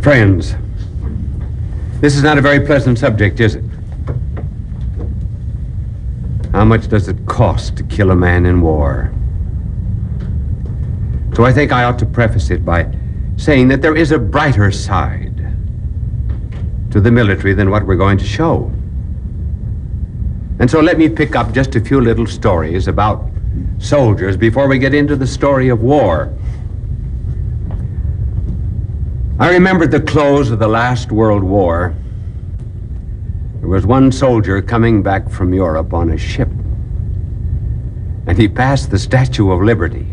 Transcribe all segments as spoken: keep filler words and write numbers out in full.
Friends, this is not a very pleasant subject, is it? How much does it cost to kill a man in war? So I think I ought to preface it by saying that there is a brighter side to the military than what we're going to show. And so let me pick up just a few little stories about soldiers before we get into the story of war. I remember at the close of the last World War, there was one soldier coming back from Europe on a ship, and he passed the Statue of Liberty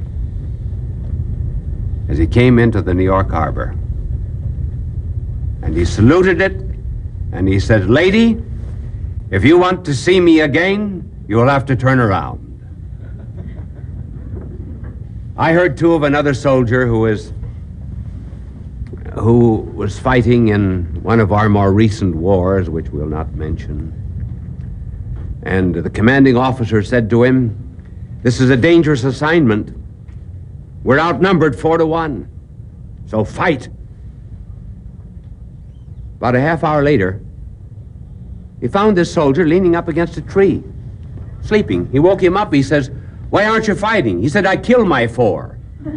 as he came into the New York harbor. And he saluted it, and he said, "Lady, if you want to see me again, you'll have to turn around." I heard too of another soldier who was who was fighting in one of our more recent wars, which we'll not mention. And the commanding officer said to him, "This is a dangerous assignment. We're outnumbered four to one, so fight." About a half hour later, he found this soldier leaning up against a tree, sleeping. He woke him up. He says, "Why aren't you fighting?" He said, "I killed my four."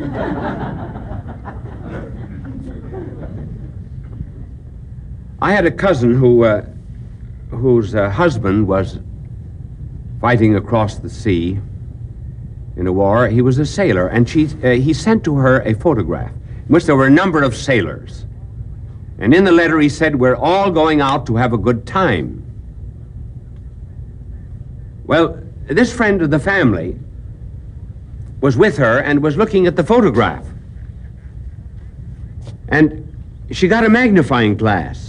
I had a cousin who, uh, whose uh, husband was fighting across the sea in a war. He was a sailor, and she, uh, he sent to her a photograph in which there were a number of sailors. And in the letter he said, "We're all going out to have a good time." Well, this friend of the family was with her and was looking at the photograph. And she got a magnifying glass.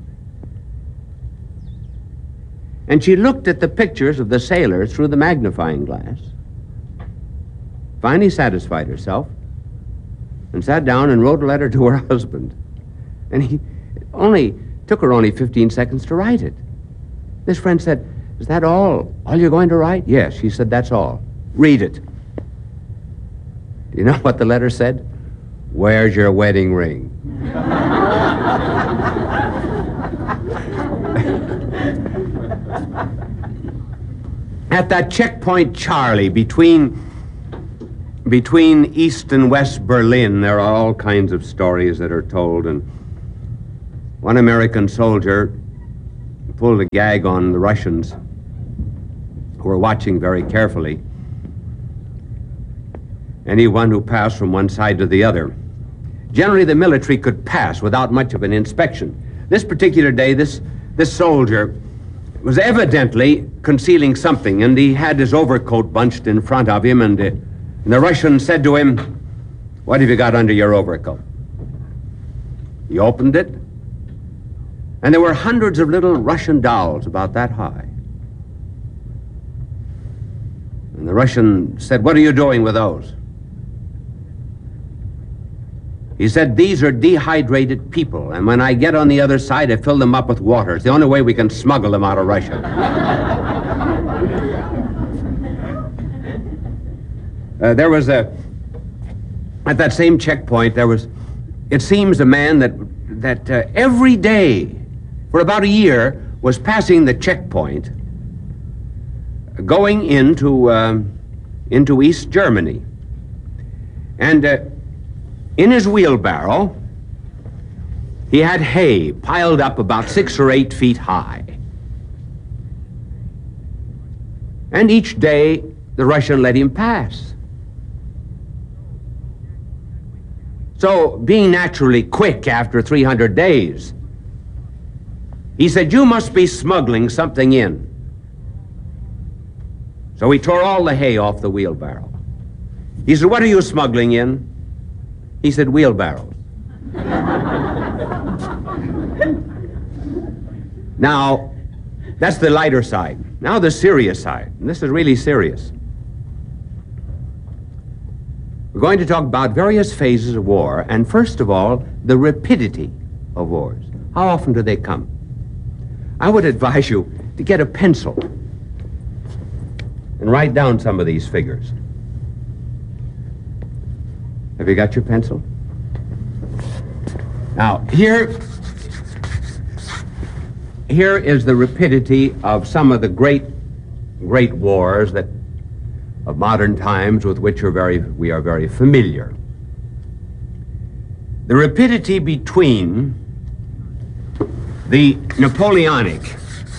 And she looked at the pictures of the sailors through the magnifying glass, finally satisfied herself, and sat down and wrote a letter to her husband. And he it only took her only fifteen seconds to write it. This friend said, "Is that all? All you're going to write?" "Yes," she said, "that's all." "Read it." Do you know what the letter said? "Where's your wedding ring?" At that checkpoint Charlie between between East and West Berlin, there are all kinds of stories that are told, and one American soldier pulled a gag on the Russians, who were watching very carefully. Anyone who passed from one side to the other. Generally, the military could pass without much of an inspection. This particular day, this, this soldier was evidently concealing something, and he had his overcoat bunched in front of him, and, uh, and the Russian said to him, "What have you got under your overcoat?" He opened it, and there were hundreds of little Russian dolls about that high. And the Russian said, "What are you doing with those?" He said, "These are dehydrated people, and when I get on the other side, I fill them up with water. It's the only way we can smuggle them out of Russia." uh, there was a, at that same checkpoint, there was, it seems, a man that, that uh, every day for about a year was passing the checkpoint going into, um, into East Germany. And uh, in his wheelbarrow, he had hay piled up about six or eight feet high. And each day, the Russian let him pass. So, being naturally quick after three hundred days, he said, "You must be smuggling something in." So he tore all the hay off the wheelbarrow. He said, "What are you smuggling in?" He said, "Wheelbarrows." Now, that's the lighter side. Now the serious side. And this is really serious. We're going to talk about various phases of war, and first of all, the rapidity of wars. How often do they come? I would advise you to get a pencil and write down some of these figures. Have you got your pencil? Now, here, here is the rapidity of some of the great, great wars that of modern times with which are very, we are very familiar. The rapidity between the Napoleonic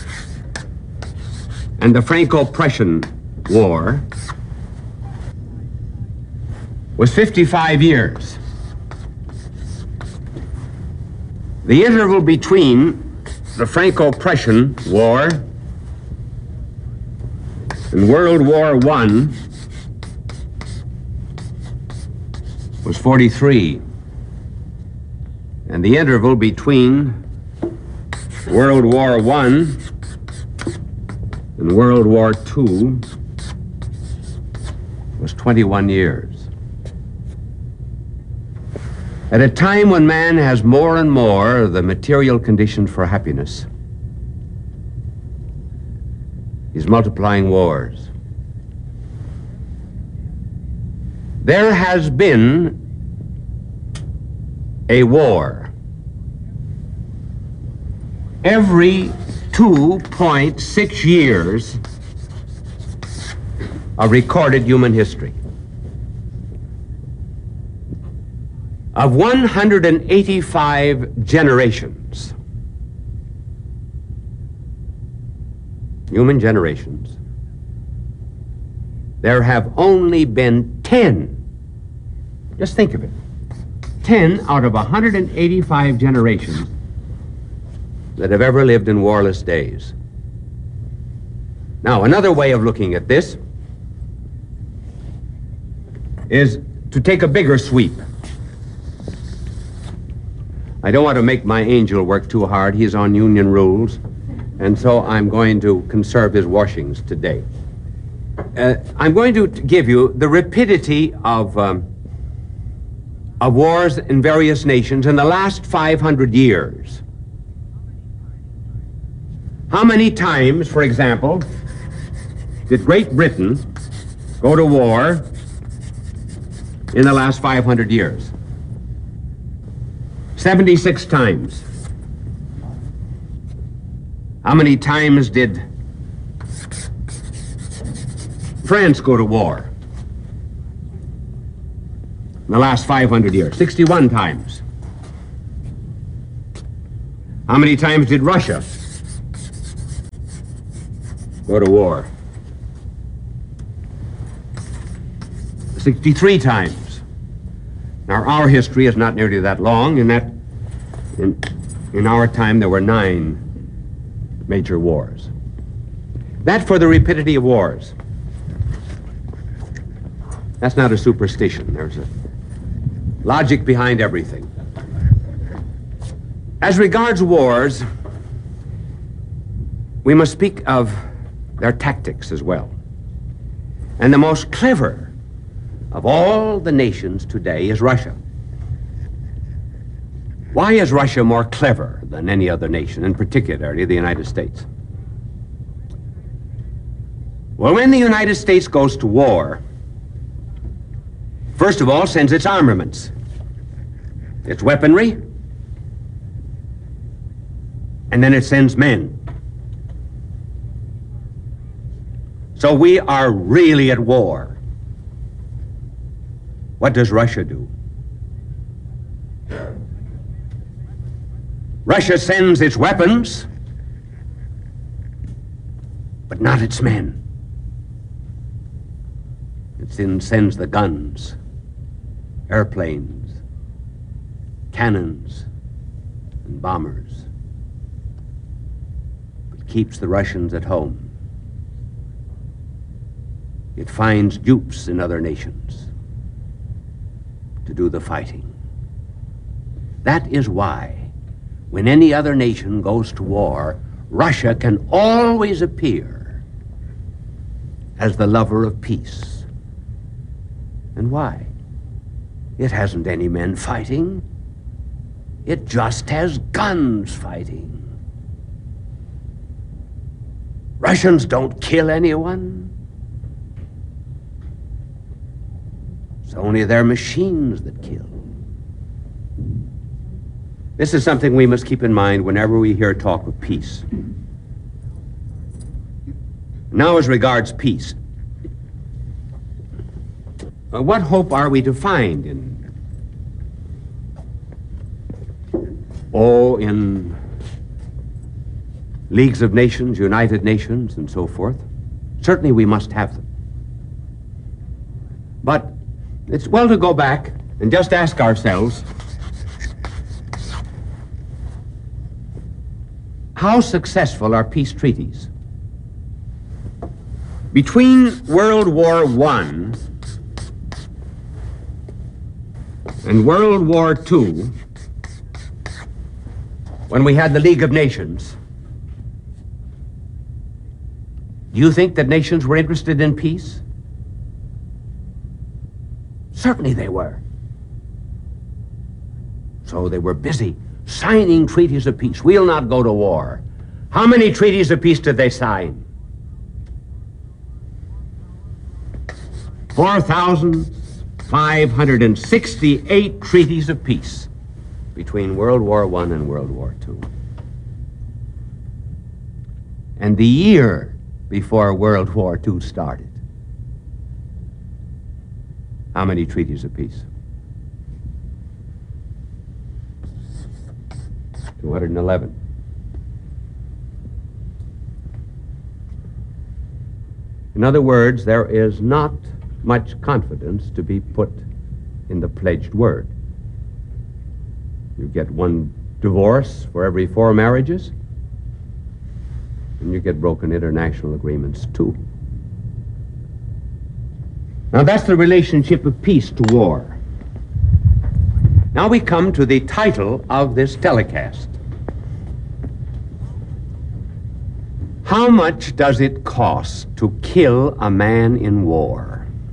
and the Franco-Prussian War was fifty-five years. The interval between the Franco-Prussian War and World War One was forty-three. And the interval between World War One and World War Two was twenty-one years. At a time when man has more and more the material conditions for happiness, he's multiplying wars. There has been a war every two point six years of recorded human history. Of one hundred eighty-five generations, human generations, there have only been ten. Just think of it. ten out of one hundred eighty-five generations that have ever lived in warless days. Now, another way of looking at this is to take a bigger sweep. I don't want to make my angel work too hard. He's on union rules, and so I'm going to conserve his washings today. Uh, I'm going to give you the rapidity of, um, of wars in various nations in the last five hundred years. How many times, for example, did Great Britain go to war in the last five hundred years? seventy-six times. How many times did France go to war in the last five hundred years? sixty-one times. How many times did Russia go to war? sixty-three times. Now, our history is not nearly that long, in that in, in our time there were nine major wars. That for the rapidity of wars. That's not a superstition. There's a logic behind everything. As regards wars, we must speak of their tactics as well. And the most clever of all the nations today is Russia. Why is Russia more clever than any other nation, and particularly the United States? Well, when the United States goes to war, first of all, sends its armaments, its weaponry, and then it sends men. So we are really at war. What does Russia do? Russia sends its weapons, but not its men. It sends the guns, airplanes, cannons, and bombers, but keeps the Russians at home. It finds dupes in other nations to do the fighting. That is why, when any other nation goes to war, Russia can always appear as the lover of peace. And why? It hasn't any men fighting. It just has guns fighting. Russians don't kill anyone. It's only their machines that kill. This is something we must keep in mind whenever we hear talk of peace. Now, as regards peace, uh, what hope are we to find in, oh, in leagues of nations, United Nations, and so forth? Certainly we must have them. But it's well to go back and just ask ourselves, how successful are peace treaties? Between World War One and World War Two, when we had the League of Nations, do you think that nations were interested in peace? Certainly they were. So they were busy signing treaties of peace. We'll not go to war. How many treaties of peace did they sign? four thousand five hundred sixty-eight treaties of peace between World War One and World War Two. And the year before World War Two started, how many treaties of peace? two hundred eleven. In other words, there is not much confidence to be put in the pledged word. You get one divorce for every four marriages, and you get broken international agreements too. Now that's the relationship of peace to war. Now we come to the title of this telecast. How much does it cost to kill a man in war?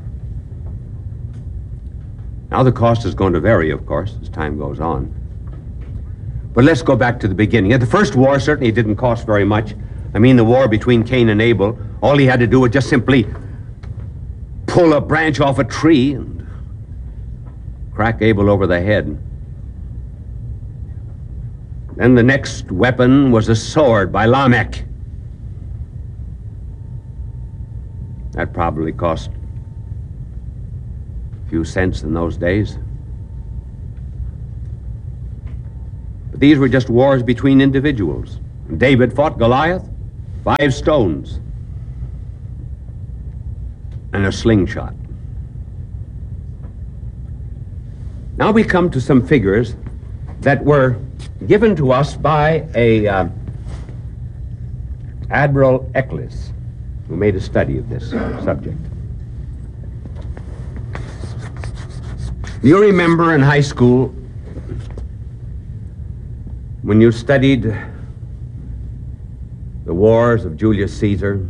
Now the cost is going to vary, of course, as time goes on. But let's go back to the beginning. At the first war, certainly it didn't cost very much. I mean, the war between Cain and Abel, all he had to do was just simply pull a branch off a tree and crack Abel over the head. Then the next weapon was a sword by Lamech. That probably cost a few cents in those days. But these were just wars between individuals. David fought Goliath, five stones and a slingshot. Now we come to some figures that were given to us by a uh, Admiral Eccles, who made a study of this uh, subject. You remember in high school when you studied the wars of Julius Caesar?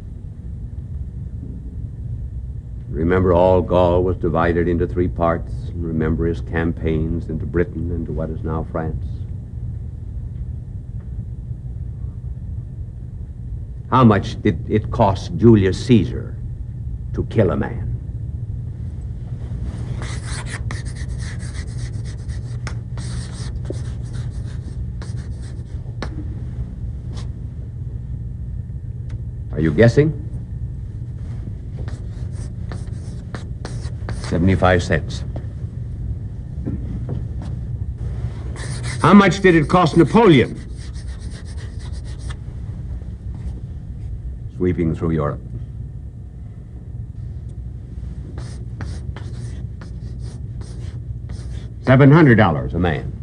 Remember, all Gaul was divided into three parts, and remember his campaigns into Britain and to what is now France. How much did it cost Julius Caesar to kill a man? Are you guessing? seventy-five cents. How much did it cost Napoleon sweeping through Europe? seven hundred dollars a man.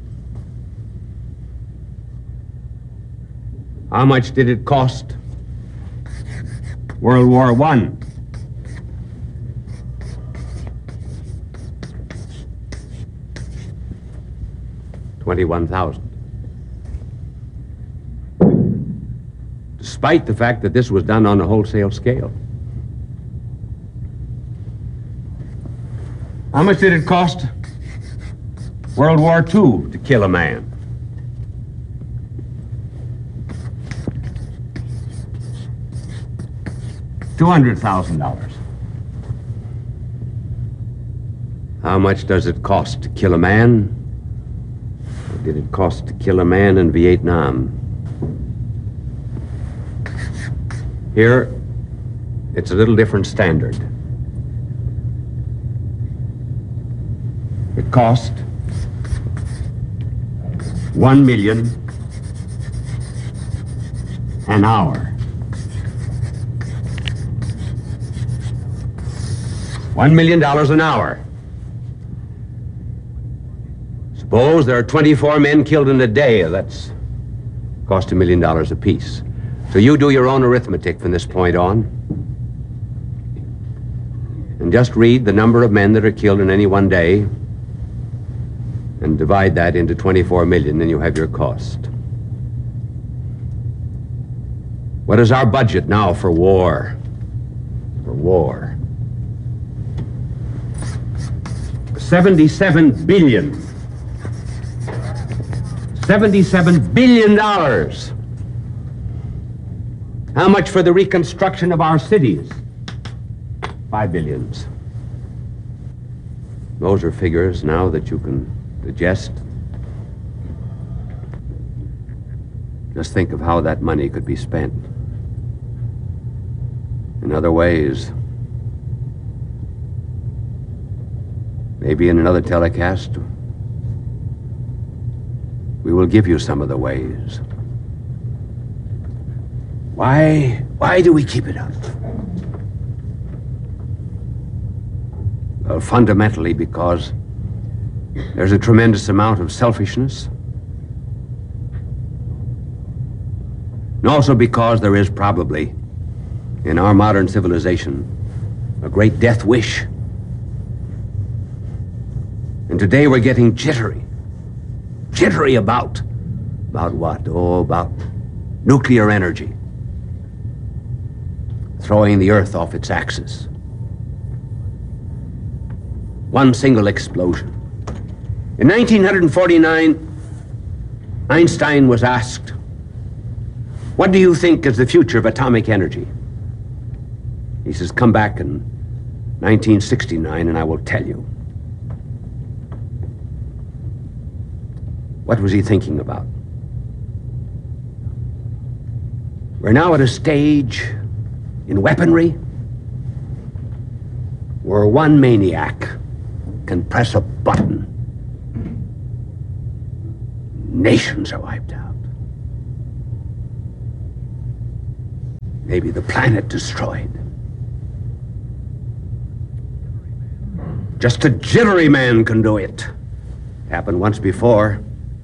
How much did it cost World War One? twenty-one thousand. Despite the fact that this was done on a wholesale scale. How much did it cost World War Two to kill a man? two hundred thousand dollars. How much does it cost to kill a man What did it cost to kill a man in Vietnam? Here, it's a little different standard. It cost one million an hour. One million dollars an hour. Suppose there are twenty-four men killed in a day. That's cost a million dollars apiece. So you do your own arithmetic from this point on. And just read the number of men that are killed in any one day and divide that into twenty-four million, and you have your cost. What is our budget now for war? For war. seventy-seven billion. seventy-seven billion dollars. How much for the reconstruction of our cities? Five billions. Those are figures now that you can digest. Just think of how that money could be spent in other ways. Maybe in another telecast, we will give you some of the ways. Why, why do we keep it up? Well, fundamentally because there's a tremendous amount of selfishness. And also because there is probably, in our modern civilization, a great death wish. And today we're getting jittery. Jittery about, about what? Oh, about nuclear energy. Throwing the earth off its axis. One single explosion. In nineteen forty-nine, Einstein was asked, "What do you think is the future of atomic energy?" He says, "Come back in nineteen sixty-nine and I will tell you." What was he thinking about? We're now at a stage in weaponry where one maniac can press a button. Nations are wiped out. Maybe the planet destroyed. Just a jittery man can do it. Happened once before.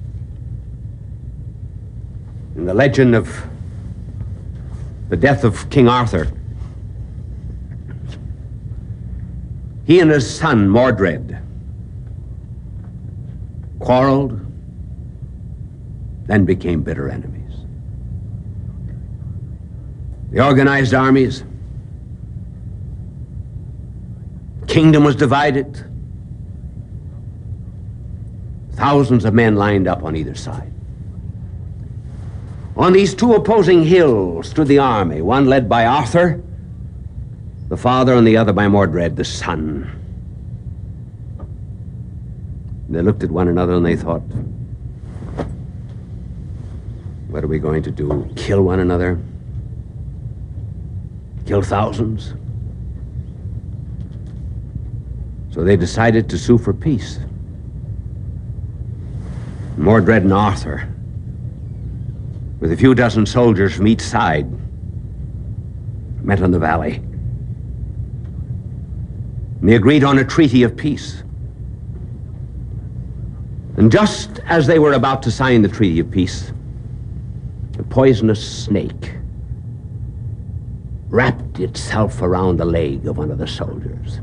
In the legend of the death of King Arthur, he and his son, Mordred, quarreled, then became bitter enemies. They organized armies. Kingdom was divided. Thousands of men lined up on either side. On these two opposing hills stood the army, one led by Arthur, the father, and the other by Mordred, the son. They looked at one another and they thought, what are we going to do? Kill one another? Kill thousands? So they decided to sue for peace. Mordred and Arthur, with a few dozen soldiers from each side, met in the valley. And they agreed on a treaty of peace. And just as they were about to sign the treaty of peace, a poisonous snake wrapped itself around the leg of one of the soldiers.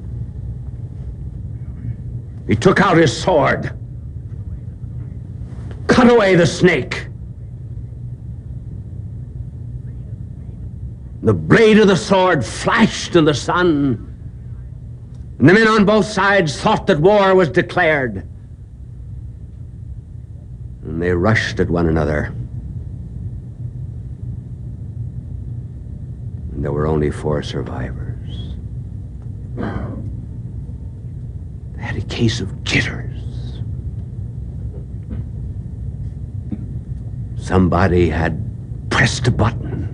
He took out his sword, cut away the snake. The blade of the sword flashed in the sun, and the men on both sides thought that war was declared. And they rushed at one another. And there were only four survivors. They had a case of jitters. somebody had pressed a button.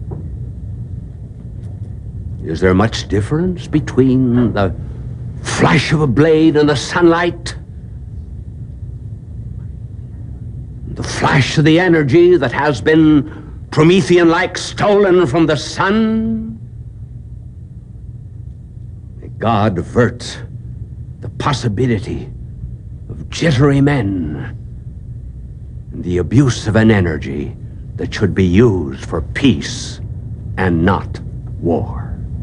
Is there much difference between the flash of a blade in the sunlight, the flash of the energy that has been Promethean-like stolen from the sun? May God avert the possibility of jittery men and the abuse of an energy that should be used for peace and not war.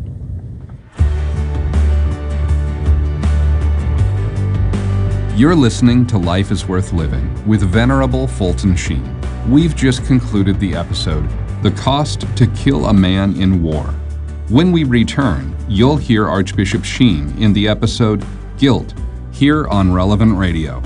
You're listening to Life is Worth Living with Venerable Fulton Sheen. We've just concluded the episode, The Cost to Kill a Man in War. When we return, you'll hear Archbishop Sheen in the episode, Guilt, here on Relevant Radio.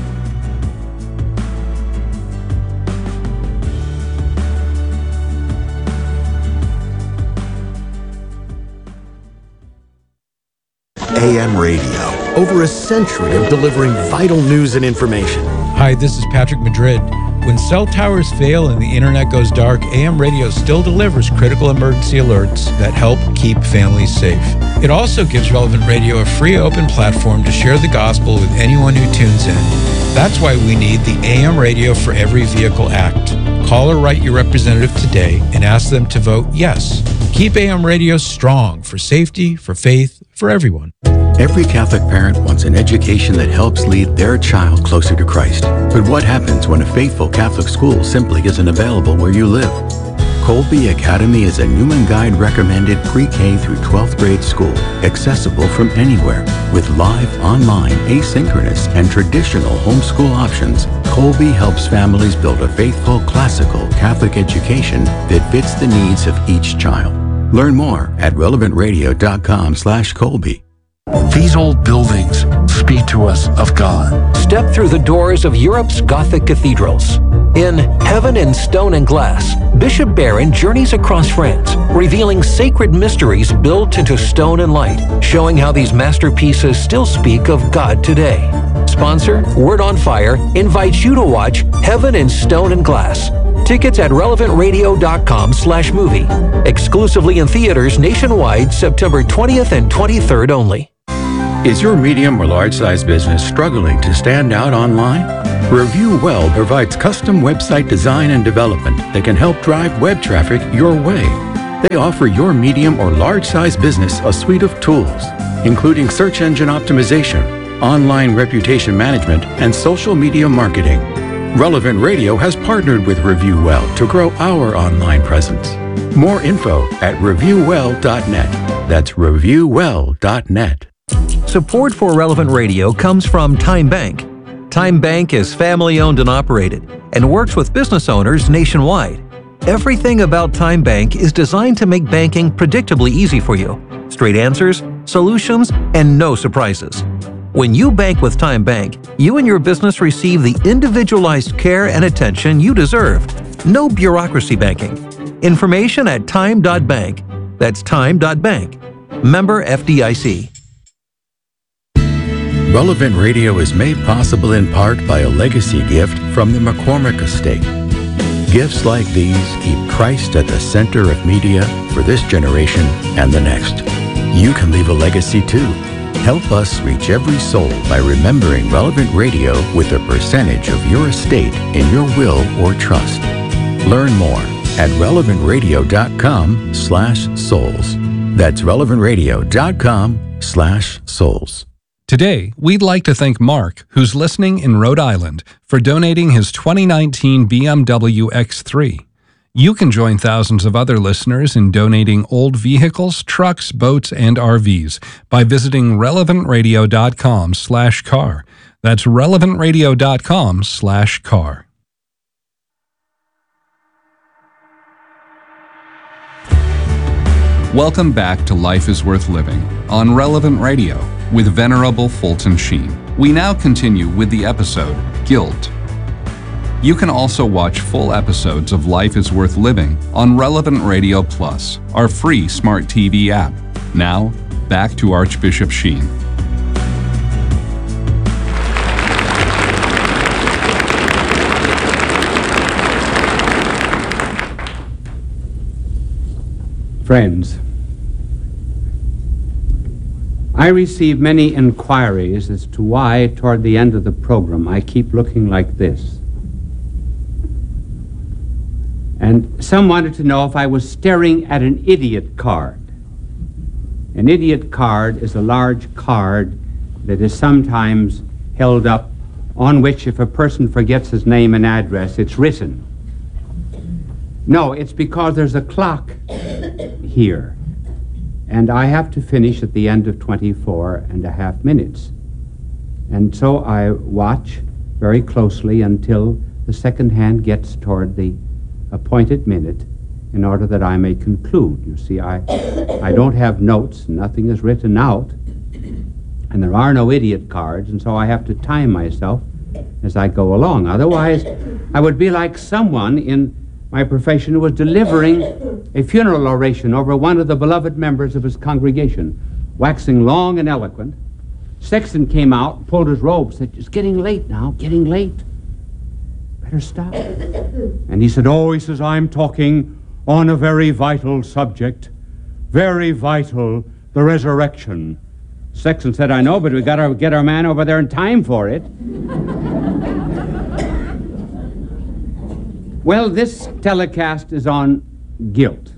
A M Radio, over a century of delivering vital news and information. Hi, this is Patrick Madrid. When cell towers fail and the internet goes dark, A M Radio still delivers critical emergency alerts that help keep families safe. It also gives Relevant Radio a free open platform to share the gospel with anyone who tunes in. That's why we need the A M Radio for Every Vehicle Act. Call or write your representative today and ask them to vote yes. Keep A M Radio strong for safety, for faith, for everyone. Every Catholic parent wants an education that helps lead their child closer to Christ. But what happens when a faithful Catholic school simply isn't available where you live? Colby Academy is a Newman Guide recommended pre-K through twelfth grade school, accessible from anywhere. With live, online, asynchronous, and traditional homeschool options, Colby helps families build a faithful, classical Catholic education that fits the needs of each child. Learn more at relevant radio dot com slash Colby. These old buildings speak to us of God. Step through the doors of Europe's Gothic cathedrals. In Heaven in Stone and Glass, Bishop Barron journeys across France, revealing sacred mysteries built into stone and light, showing how these masterpieces still speak of God today. Sponsor, Word on Fire, invites you to watch Heaven in Stone and Glass. Tickets at relevant radio dot com slash movie. Exclusively in theaters nationwide, September twentieth and twenty-third only. Is your medium or large-size business struggling to stand out online? Review Well provides custom website design and development that can help drive web traffic your way. They offer your medium or large-size business a suite of tools, including search engine optimization, online reputation management, and social media marketing. Relevant Radio has partnered with Review Well to grow our online presence. More info at review well dot net. That's review well dot net. Support for Relevant Radio comes from Time Bank. Time Bank is family-owned and operated and works with business owners nationwide. Everything about Time Bank is designed to make banking predictably easy for you. Straight answers, solutions, and no surprises. When you bank with Time Bank, you and your business receive the individualized care and attention you deserve. No bureaucracy banking. Information at time dot bank. That's time dot bank. Member F D I C. Relevant Radio is made possible in part by a legacy gift from the McCormick Estate. Gifts like these keep Christ at the center of media for this generation and the next. You can leave a legacy too. Help us reach every soul by remembering Relevant Radio with a percentage of your estate in your will or trust. Learn more at relevant radio dot com slash souls. That's relevant radio dot com slash souls. Today, we'd like to thank Mark, who's listening in Rhode Island, for donating his twenty nineteen B M W X three. You can join thousands of other listeners in donating old vehicles, trucks, boats, and R Vs by visiting relevant radio dot com slash car. That's relevant radio dot com slash car. Welcome back to Life is Worth Living on Relevant Radio with Venerable Fulton Sheen. We now continue with the episode, Guilt. You can also watch full episodes of Life is Worth Living on Relevant Radio Plus, our free smart T V app. Now, back to Archbishop Sheen. Friends, I receive many inquiries as to why, toward the end of the program, I keep looking like this. And some wanted to know if I was staring at an idiot card. An idiot card is a large card that is sometimes held up on which, if a person forgets his name and address, it's written. No, it's because there's a clock here, and I have to finish at the end of twenty-four and a half minutes. And so I watch very closely until the second hand gets toward the appointed minute in order that I may conclude. You see, I, I don't have notes, nothing is written out, and there are no idiot cards, and so I have to time myself as I go along. Otherwise, I would be like someone in my profession who was delivering a funeral oration over one of the beloved members of his congregation, waxing long and eloquent. Sexton came out, pulled his robe, said, "It's getting late now, getting late. Better stop." And he said, "Oh," he says, "I'm talking on a very vital subject, very vital, the resurrection." Sexton said, "I know, but we got to get our man over there in time for it." Well, this telecast is on guilt.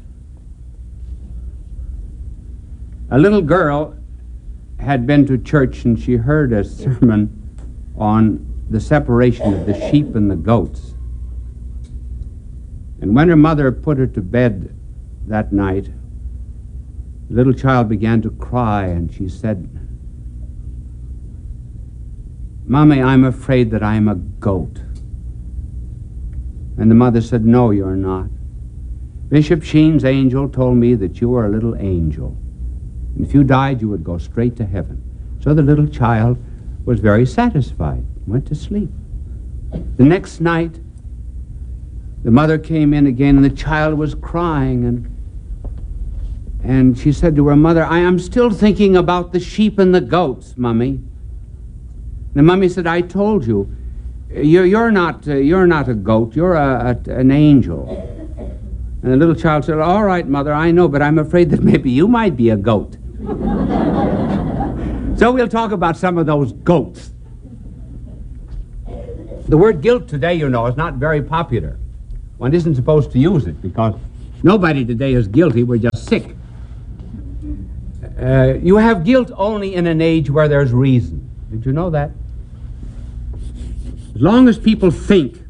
A little girl had been to church and she heard a sermon on the separation of the sheep and the goats. And when her mother put her to bed that night, the little child began to cry, and she said, "Mommy, I'm afraid that I'm a goat." And the mother said, "No, you're not. Bishop Sheen's angel told me that you were a little angel. And if you died, you would go straight to heaven." So the little child was very satisfied, went to sleep. The next night, the mother came in again, and the child was crying, and and she said to her mother, "I am still thinking about the sheep and the goats, Mummy." The mummy said, "I told you, you're, you're not uh, you're not a goat, you're a, a, an angel." And the little child said, "All right, Mother, I know, but I'm afraid that maybe you might be a goat." So we'll talk about some of those goats. The word guilt today, you know, is not very popular. One isn't supposed to use it because nobody today is guilty, we're just sick. Uh, you have guilt only in an age where there's reason. Did you know that? As long as people think,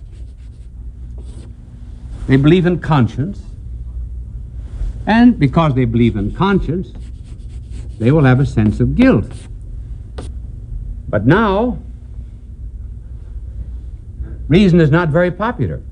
they believe in conscience, and because they believe in conscience, they will have a sense of guilt. But now, reason is not very popular.